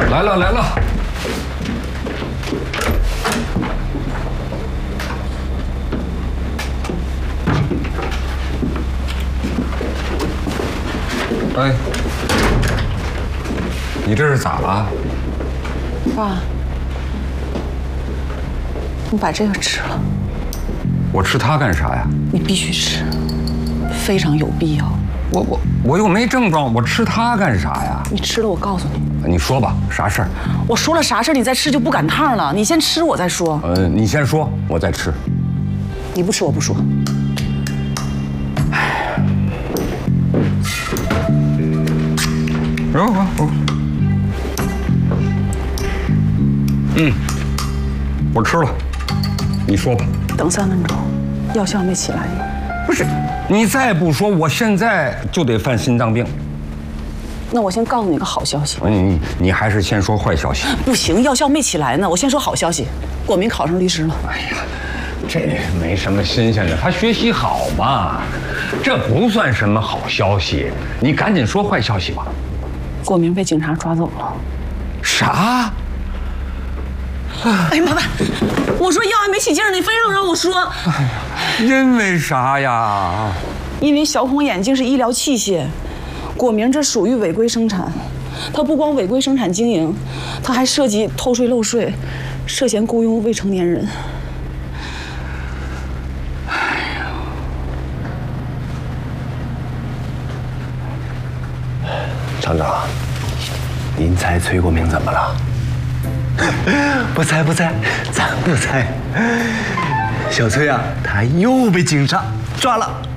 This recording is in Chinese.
来了来了。哎，你这是咋了？ 爸，你把这个吃了。 我吃它干啥呀？ 你必须吃，非常有必要。 我又没症状，我吃它干啥呀？ 你吃了，我告诉你。 你说吧，啥事儿？ 我说了啥事儿，你再吃就不赶趟了。你先吃，我再说。 你先说，我再吃。 你不吃，我不说。 我吃了。你说吧。 等3分钟，药效没起来。 不是，你再不说，我现在就得犯心脏病。 那我先告诉你个好消息。 你还是先说坏消息。 不行，药效没起来呢。我先说好消息，果明考上律师了。 哎呀，这没什么新鲜的，他学习好嘛，这不算什么好消息。你赶紧说坏消息吧。 果明被警察抓走了。 啥？ 哎呀妈妈，我说药还没起劲儿，你非要让我说。 因为啥呀？ 因为小孔眼镜是医疗器械，果明这属于违规生产。他不光违规生产经营，他还涉及偷税漏税，涉嫌雇佣未成年人。 厂长，您猜崔国明怎么了？不猜，咱不猜。小崔啊，他又被警察抓了。